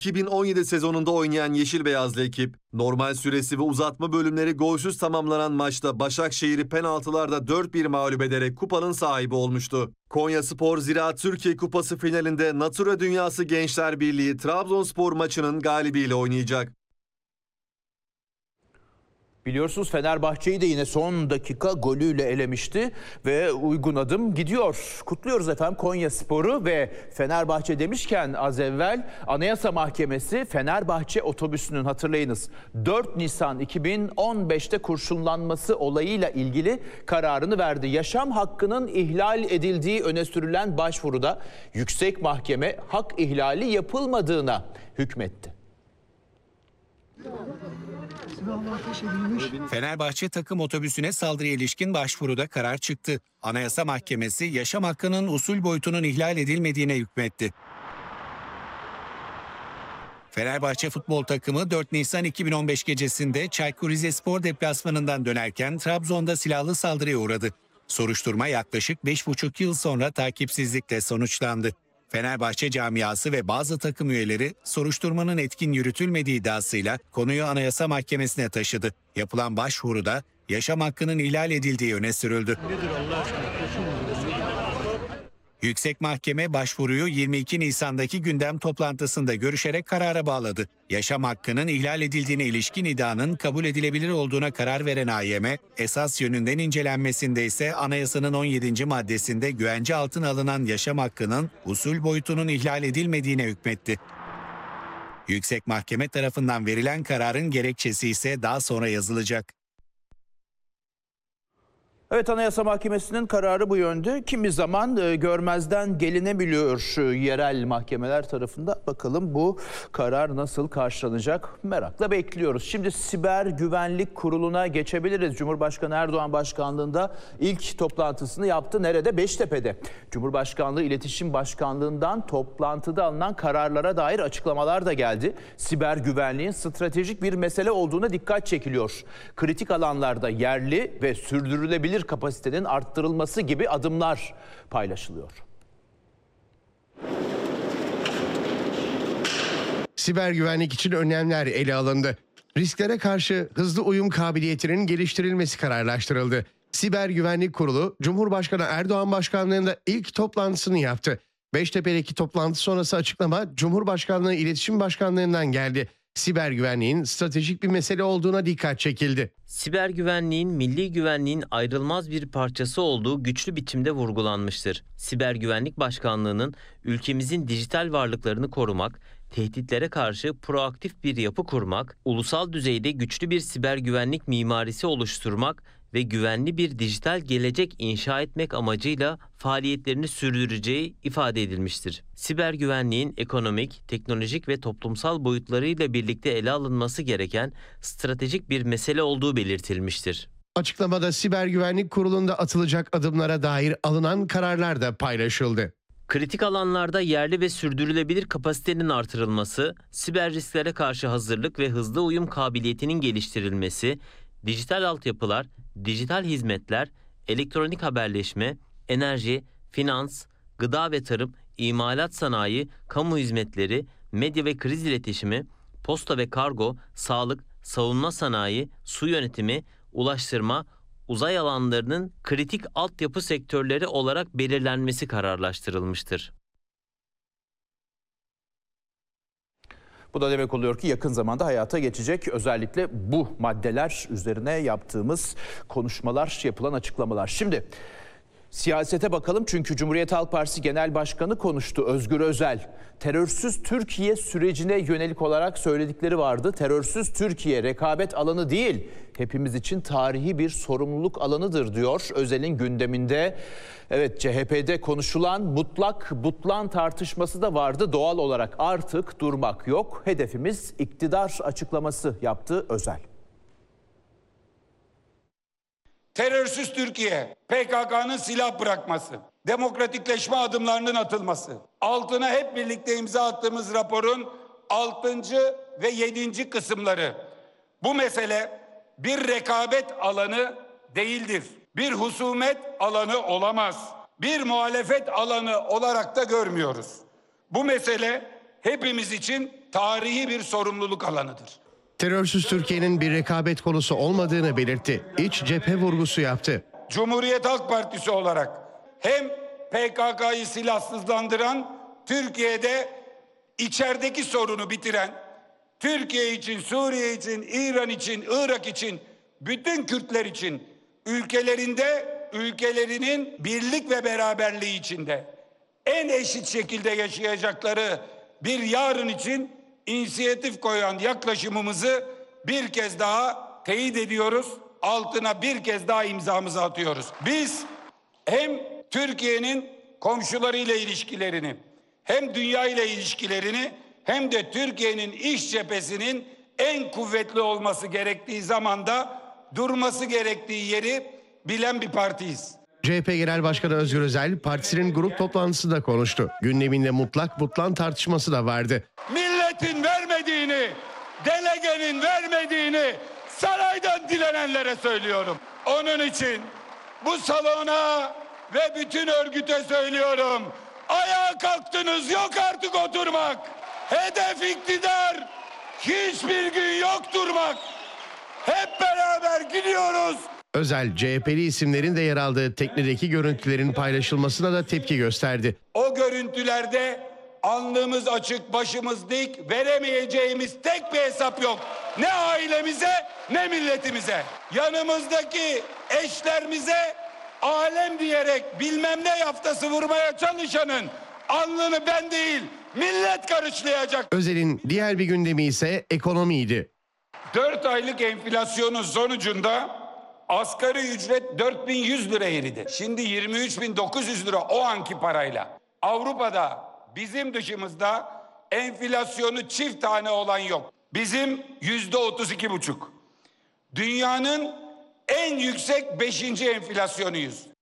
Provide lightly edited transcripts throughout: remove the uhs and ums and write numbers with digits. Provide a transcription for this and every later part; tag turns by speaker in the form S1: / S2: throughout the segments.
S1: 2017 sezonunda oynayan Yeşil Beyazlı ekip, normal süresi ve uzatma bölümleri golsüz tamamlanan maçta Başakşehir'i penaltılarda 4-1 mağlup ederek kupanın sahibi olmuştu. Konyaspor Ziraat Türkiye Kupası finalinde Natura Dünyası Gençler Birliği Trabzonspor maçının galibiyle oynayacak.
S2: Biliyorsunuz Fenerbahçe'yi de yine son dakika golüyle elemişti ve uygun adım gidiyor. Kutluyoruz efendim Konyaspor'u ve Fenerbahçe demişken az evvel Anayasa Mahkemesi Fenerbahçe otobüsünün hatırlayınız 4 Nisan 2015'te kurşunlanması olayıyla ilgili kararını verdi. Yaşam hakkının ihlal edildiği öne sürülen başvuruda Yüksek Mahkeme hak ihlali yapılmadığına hükmetti.
S3: Fenerbahçe takım otobüsüne saldırıya ilişkin başvuruda karar çıktı. Anayasa Mahkemesi yaşam hakkının usul boyutunun ihlal edilmediğine hükmetti. Fenerbahçe futbol takımı 4 Nisan 2015 gecesinde Çaykur Rizespor deplasmanından dönerken Trabzon'da silahlı saldırıya uğradı. Soruşturma yaklaşık 5,5 yıl sonra takipsizlikle sonuçlandı. Fenerbahçe camiası ve bazı takım üyeleri soruşturmanın etkin yürütülmediği iddiasıyla konuyu Anayasa Mahkemesi'ne taşıdı. Yapılan başvuruda yaşam hakkının ihlal edildiği öne sürüldü. Yüksek Mahkeme başvuruyu 22 Nisan'daki gündem toplantısında görüşerek karara bağladı. Yaşam hakkının ihlal edildiğine ilişkin iddianın kabul edilebilir olduğuna karar veren AYM, esas yönünden incelenmesinde ise anayasanın 17. maddesinde güvence altına alınan yaşam hakkının usul boyutunun ihlal edilmediğine hükmetti. Yüksek Mahkeme tarafından verilen kararın gerekçesi ise daha sonra yazılacak.
S2: Evet, Anayasa Mahkemesi'nin kararı bu yönde. Kimi zaman görmezden gelinebiliyor yerel mahkemeler tarafından. Bakalım bu karar nasıl karşılanacak merakla bekliyoruz. Şimdi Siber Güvenlik Kurulu'na geçebiliriz. Cumhurbaşkanı Erdoğan başkanlığında ilk toplantısını yaptı. Nerede? Beştepe'de. Cumhurbaşkanlığı İletişim Başkanlığı'ndan toplantıda alınan kararlara dair açıklamalar da geldi. Siber güvenliğin stratejik bir mesele olduğuna dikkat çekiliyor. Kritik alanlarda yerli ve sürdürülebilir kapasitenin arttırılması gibi adımlar paylaşılıyor.
S4: Siber güvenlik için önlemler ele alındı. Risklere karşı hızlı uyum kabiliyetinin geliştirilmesi kararlaştırıldı. Siber Güvenlik Kurulu, Cumhurbaşkanı Erdoğan başkanlığında ilk toplantısını yaptı. Beştepe'deki toplantı sonrası açıklama Cumhurbaşkanlığı İletişim Başkanlığı'ndan geldi. Siber güvenliğin stratejik bir mesele olduğuna dikkat çekildi.
S5: Siber güvenliğin milli güvenliğin ayrılmaz bir parçası olduğu güçlü biçimde vurgulanmıştır. Siber Güvenlik Başkanlığı'nın ülkemizin dijital varlıklarını korumak, tehditlere karşı proaktif bir yapı kurmak, ulusal düzeyde güçlü bir siber güvenlik mimarisi oluşturmak ve güvenli bir dijital gelecek inşa etmek amacıyla faaliyetlerini sürdüreceği ifade edilmiştir. Siber güvenliğin ekonomik, teknolojik ve toplumsal boyutlarıyla birlikte ele alınması gereken stratejik bir mesele olduğu belirtilmiştir.
S4: Açıklamada Siber Güvenlik Kurulu'nda atılacak adımlara dair alınan kararlar da paylaşıldı.
S5: Kritik alanlarda yerli ve sürdürülebilir kapasitenin artırılması, siber risklere karşı hazırlık ve hızlı uyum kabiliyetinin geliştirilmesi, dijital altyapılar, dijital hizmetler, elektronik haberleşme, enerji, finans, gıda ve tarım, imalat sanayi, kamu hizmetleri, medya ve kriz iletişimi, posta ve kargo, sağlık, savunma sanayi, su yönetimi, ulaştırma, uzay alanlarının kritik altyapı sektörleri olarak belirlenmesi kararlaştırılmıştır.
S2: Bu da demek oluyor ki yakın zamanda hayata geçecek. Özellikle bu maddeler üzerine yaptığımız konuşmalar, yapılan açıklamalar. Şimdi siyasete bakalım çünkü Cumhuriyet Halk Partisi Genel Başkanı konuştu, Özgür Özel. Terörsüz Türkiye sürecine yönelik olarak söyledikleri vardı. Terörsüz Türkiye rekabet alanı değil, hepimiz için tarihi bir sorumluluk alanıdır diyor. Özel'in gündeminde. Evet, CHP'de konuşulan mutlak butlan tartışması da vardı. Doğal olarak artık durmak yok. Hedefimiz iktidar açıklaması yaptı Özel.
S6: Terörsüz Türkiye, PKK'nın silah bırakması, demokratikleşme adımlarının atılması, altına hep birlikte imza attığımız raporun 6. ve 7. kısımları. Bu mesele bir rekabet alanı değildir. Bir husumet alanı olamaz. Bir muhalefet alanı olarak da görmüyoruz. Bu mesele hepimiz için tarihi bir sorumluluk alanıdır.
S4: Terörsüz Türkiye'nin bir rekabet konusu olmadığını belirtti. İç cephe vurgusu yaptı.
S6: Cumhuriyet Halk Partisi olarak hem PKK'yı silahsızlandıran, Türkiye'de içerideki sorunu bitiren, Türkiye için, Suriye için, İran için, Irak için, bütün Kürtler için ülkelerinin birlik ve beraberliği içinde en eşit şekilde yaşayacakları bir yarın için inisiyatif koyan yaklaşımımızı bir kez daha teyit ediyoruz. Altına bir kez daha imzamızı atıyoruz. Biz hem Türkiye'nin komşularıyla ilişkilerini, hem dünya ile ilişkilerini, hem de Türkiye'nin iç cephesinin en kuvvetli olması gerektiği zamanda durması gerektiği yeri bilen bir partiyiz.
S4: CHP Genel Başkanı Özgür Özel partisinin grup toplantısında konuştu. Gündeminde mutlak butlan tartışması da vardı.
S6: Milletin vermediğini, delegenin vermediğini saraydan dilenenlere söylüyorum. Onun için bu salona ve bütün örgüte söylüyorum. Ayağa kalktınız, yok artık oturmak. Hedef iktidar. Hiçbir gün yok durmak. Hep beraber gidiyoruz.
S4: Özel, CHP'li isimlerin de yer aldığı teknedeki görüntülerin paylaşılmasına da tepki gösterdi.
S6: O görüntülerde alnımız açık, başımız dik, veremeyeceğimiz tek bir hesap yok. Ne ailemize ne milletimize. Yanımızdaki eşlerimize alem diyerek bilmem ne yaftası vurmaya çalışanın alnını ben değil millet karışlayacak.
S4: Özel'in diğer bir gündemi ise ekonomiydi.
S6: 4 aylık enflasyonun sonucunda asgari ücret 4100 lira eridi. Şimdi 23.900 lira o anki parayla. Avrupa'da bizim dışımızda enflasyonu çift tane olan yok. Bizim %32,5. Dünyanın en yüksek 5. enflasyonuyuz.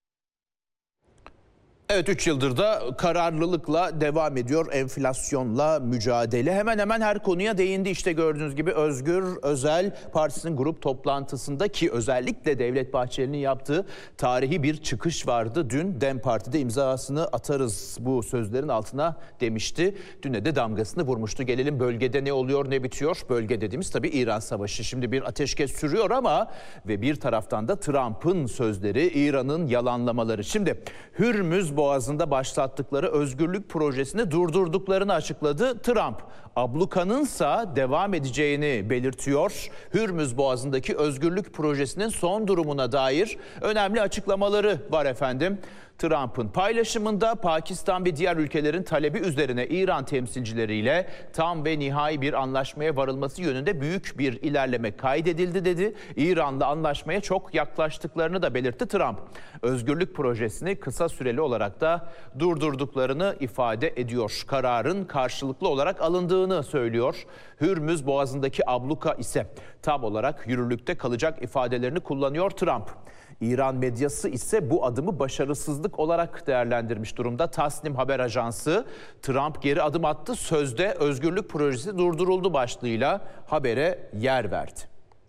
S2: Evet, 3 yıldır da kararlılıkla devam ediyor enflasyonla mücadele. Hemen hemen her konuya değindi. İşte gördüğünüz gibi Özgür Özel partisinin grup toplantısında, ki özellikle Devlet Bahçeli'nin yaptığı tarihi bir çıkış vardı. Dün DEM Parti'de imzasını atarız bu sözlerin altına demişti. Dün de damgasını vurmuştu. Gelelim bölgede ne oluyor ne bitiyor. Bölge dediğimiz tabii İran Savaşı. Şimdi bir ateşkes sürüyor ama ve bir taraftan da Trump'ın sözleri, İran'ın yalanlamaları. Şimdi Hürmüz Boğazı'nda başlattıkları özgürlük projesini durdurduklarını açıkladı Trump. Ablukanınsa devam edeceğini belirtiyor. Hürmüz Boğazı'ndaki özgürlük projesinin son durumuna dair önemli açıklamaları var efendim. Trump'ın paylaşımında Pakistan ve diğer ülkelerin talebi üzerine İran temsilcileriyle tam ve nihai bir anlaşmaya varılması yönünde büyük bir ilerleme kaydedildi dedi. İran'la anlaşmaya çok yaklaştıklarını da belirtti Trump. Özgürlük projesini kısa süreli olarak da durdurduklarını ifade ediyor. Kararın karşılıklı olarak alındığını söylüyor. Hürmüz Boğazı'ndaki abluka ise tam olarak yürürlükte kalacak ifadelerini kullanıyor Trump. İran medyası ise bu adımı başarısızlık olarak değerlendirmiş durumda. Tasnim Haber Ajansı, Trump geri adım attı, sözde özgürlük projesi durduruldu başlığıyla habere yer verdi.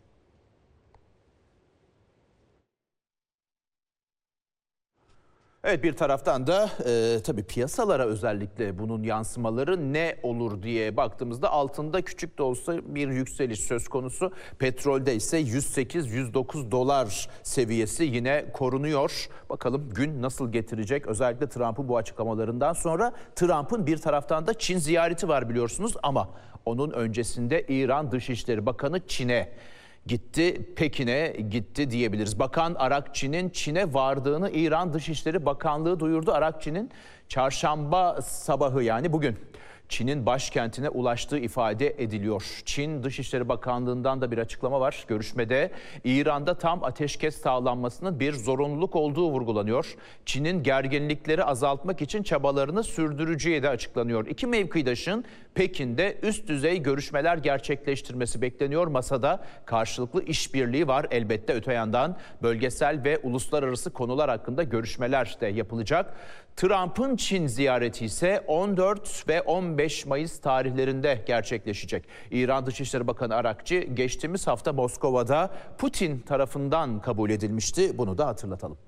S2: Evet, bir taraftan da tabii piyasalara özellikle bunun yansımaları ne olur diye baktığımızda altında küçük de olsa bir yükseliş söz konusu. Petrolde ise 108-109 dolar seviyesi yine korunuyor. Bakalım gün nasıl getirecek? Özellikle Trump'ın bu açıklamalarından sonra. Trump'ın bir taraftan da Çin ziyareti var biliyorsunuz ama onun öncesinde İran Dışişleri Bakanı Çin'e gitti, Pekin'e gitti diyebiliriz. Bakan Arakçi'nin Çin'e vardığını İran Dışişleri Bakanlığı duyurdu. Arakçi'nin çarşamba sabahı, yani bugün, Çin'in başkentine ulaştığı ifade ediliyor. Çin Dışişleri Bakanlığı'ndan da bir açıklama var. Görüşmede İran'da tam ateşkes sağlanmasının bir zorunluluk olduğu vurgulanıyor. Çin'in gerginlikleri azaltmak için çabalarını sürdüreceği de açıklanıyor. İki mevkidaşın Pekin'de üst düzey görüşmeler gerçekleştirmesi bekleniyor. Masada karşılıklı işbirliği var. Elbette öte yandan bölgesel ve uluslararası konular hakkında görüşmeler de yapılacak. Trump'ın Çin ziyareti ise 14 ve 15 Mayıs tarihlerinde gerçekleşecek. İran Dışişleri Bakanı Arakçi geçtiğimiz hafta Moskova'da Putin tarafından kabul edilmişti. Bunu da hatırlatalım.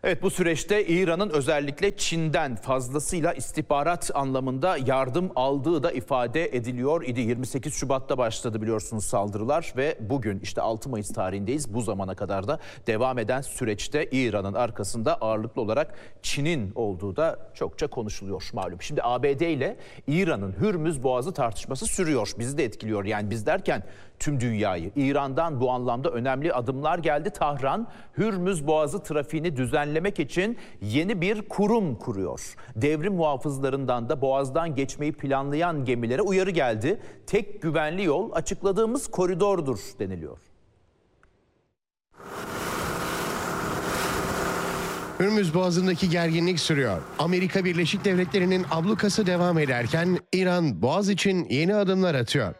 S2: Evet, bu süreçte İran'ın özellikle Çin'den fazlasıyla istihbarat anlamında yardım aldığı da ifade ediliyor idi. 28 Şubat'ta başladı biliyorsunuz saldırılar ve bugün işte 6 Mayıs tarihindeyiz. Bu zamana kadar da devam eden süreçte İran'ın arkasında ağırlıklı olarak Çin'in olduğu da çokça konuşuluyor malum. Şimdi ABD ile İran'ın Hürmüz Boğazı tartışması sürüyor. Bizi de etkiliyor. Yani biz derken tüm dünyayı. İran'dan bu anlamda önemli adımlar geldi. Tahran, Hürmüz Boğazı trafiğini düzenlemek için yeni bir kurum kuruyor. Devrim muhafızlarından da Boğaz'dan geçmeyi planlayan gemilere uyarı geldi. Tek güvenli yol açıkladığımız koridordur deniliyor.
S4: Hürmüz Boğazı'ndaki gerginlik sürüyor. Amerika Birleşik Devletleri'nin ablukası devam ederken İran Boğaz için yeni adımlar atıyor.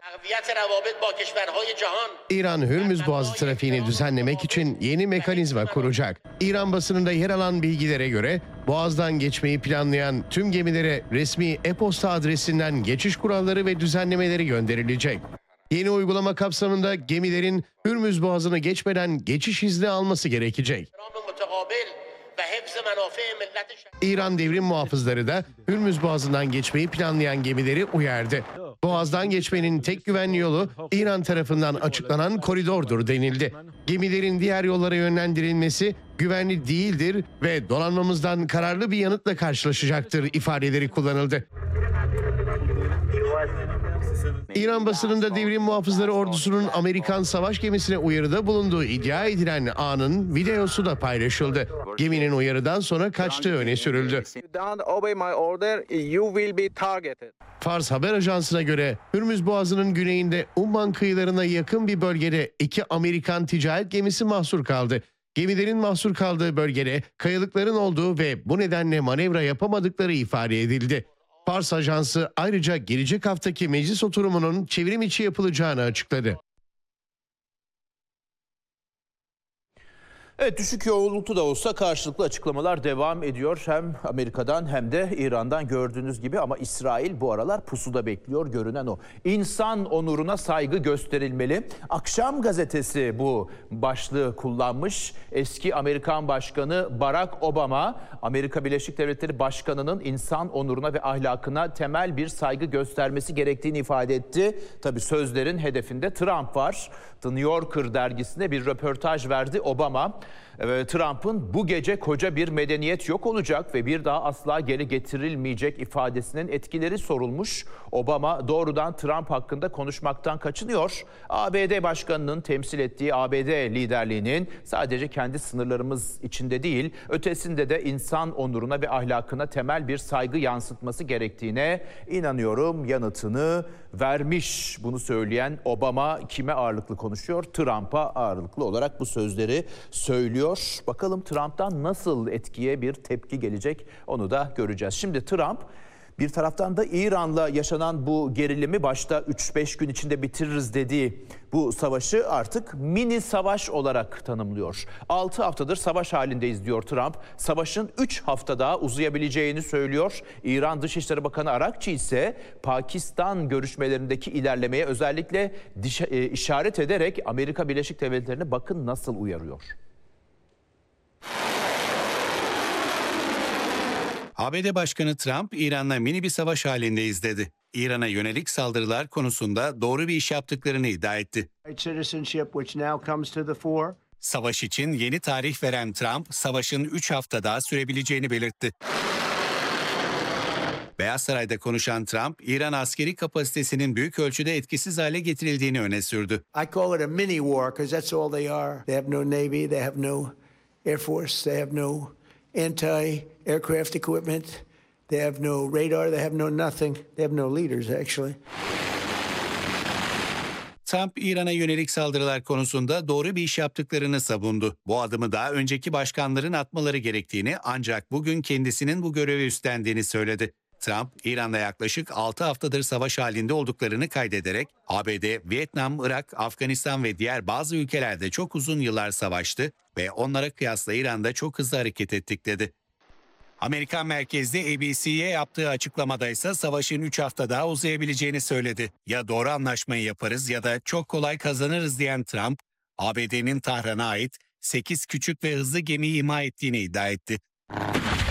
S4: İran Hürmüz Boğazı trafiğini düzenlemek için yeni mekanizma kuracak. İran basınında yer alan bilgilere göre Boğaz'dan geçmeyi planlayan tüm gemilere resmi e-posta adresinden geçiş kuralları ve düzenlemeleri gönderilecek. Yeni uygulama kapsamında gemilerin Hürmüz Boğazı'nı geçmeden geçiş izni alması gerekecek. İran devrim muhafızları da Hürmüz Boğazı'ndan geçmeyi planlayan gemileri uyardı. Boğaz'dan geçmenin tek güvenli yolu İran tarafından açıklanan koridordur denildi. Gemilerin diğer yollara yönlendirilmesi güvenli değildir ve donanmamızdan kararlı bir yanıtla karşılaşacaktır ifadeleri kullanıldı. İran basınında devrim muhafızları ordusunun Amerikan savaş gemisine uyarıda bulunduğu iddia edilen anın videosu da paylaşıldı. Geminin uyarıdan sonra kaçtığı öne sürüldü. Fars haber ajansına göre Hürmüz Boğazı'nın güneyinde Umman kıyılarına yakın bir bölgede 2 Amerikan ticaret gemisi mahsur kaldı. Gemilerin mahsur kaldığı bölgede kayalıkların olduğu ve bu nedenle manevra yapamadıkları ifade edildi. Fars ajansı ayrıca gelecek haftaki meclis oturumunun çevrim içi yapılacağını açıkladı.
S2: Evet, düşük yoğunluklu da olsa karşılıklı açıklamalar devam ediyor. Hem Amerika'dan hem de İran'dan gördüğünüz gibi, ama İsrail bu aralar pusuda bekliyor, görünen o. İnsan onuruna saygı gösterilmeli. Akşam gazetesi bu başlığı kullanmış. Eski Amerikan Başkanı Barack Obama, Amerika Birleşik Devletleri Başkanı'nın insan onuruna ve ahlakına temel bir saygı göstermesi gerektiğini ifade etti. Tabii sözlerin hedefinde Trump var. The New Yorker dergisine bir röportaj verdi Obama. Trump'ın bu gece koca bir medeniyet yok olacak ve bir daha asla geri getirilmeyecek ifadesinin etkileri sorulmuş. Obama doğrudan Trump hakkında konuşmaktan kaçınıyor. ABD Başkanı'nın temsil ettiği ABD liderliğinin sadece kendi sınırlarımız içinde değil, ötesinde de insan onuruna ve ahlakına temel bir saygı yansıtması gerektiğine inanıyorum yanıtını vermiş. Bunu söyleyen Obama kime ağırlıklı konuşuyor? Trump'a ağırlıklı olarak bu sözleri söylüyor. Bakalım Trump'tan nasıl etkiye bir tepki gelecek, onu da göreceğiz. Şimdi Trump bir taraftan da İran'la yaşanan bu gerilimi başta 3-5 gün içinde bitiririz dediği bu savaşı artık mini savaş olarak tanımlıyor. 6 haftadır savaş halindeyiz diyor Trump. Savaşın 3 hafta daha uzayabileceğini söylüyor. İran Dışişleri Bakanı Arakçı ise Pakistan görüşmelerindeki ilerlemeye özellikle işaret ederek Amerika Birleşik Devletleri'ne bakın nasıl uyarıyor.
S3: ABD Başkanı Trump, İran'la mini bir savaş halindeyiz dedi. İran'a yönelik saldırılar konusunda doğru bir iş yaptıklarını iddia etti. Savaş için yeni tarih veren Trump, savaşın 3 hafta daha sürebileceğini belirtti. Beyaz Saray'da konuşan Trump, İran askeri kapasitesinin büyük ölçüde etkisiz hale getirildiğini öne sürdü.
S7: I call it a mini war because that's all they are. They have no navy, they have no air force, they have no anti-aircraft equipment, they have no radar, they have no nothing. They have no leaders actually.
S3: Trump, İran'a yönelik saldırılar konusunda doğru bir iş yaptıklarını savundu. Bu adımı daha önceki başkanların atmaları gerektiğini, ancak bugün kendisinin bu görevi üstlendiğini söyledi. Trump, İran'la yaklaşık 6 haftadır savaş halinde olduklarını kaydederek, ABD, Vietnam, Irak, Afganistan ve diğer bazı ülkelerde çok uzun yıllar savaştı ve onlara kıyasla İran'da çok hızlı hareket ettik dedi. Amerikan merkezli ABC'ye yaptığı açıklamada ise savaşın 3 hafta daha uzayabileceğini söyledi. Ya doğru anlaşmayı yaparız ya da çok kolay kazanırız diyen Trump, ABD'nin Tahran'a ait 8 küçük ve hızlı gemiyi imha ettiğini iddia etti.